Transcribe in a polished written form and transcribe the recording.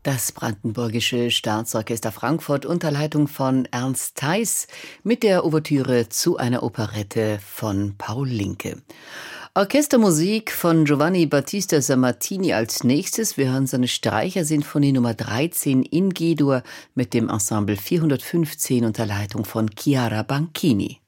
Das Brandenburgische Staatsorchester Frankfurt unter Leitung von Ernst Theis mit der Ouvertüre zu einer Operette von Paul Linke. Orchestermusik von Giovanni Battista Sammartini als nächstes. Wir hören seine Streichersinfonie Nummer 13 in G-Dur mit dem Ensemble 415 unter Leitung von Chiara Banchini.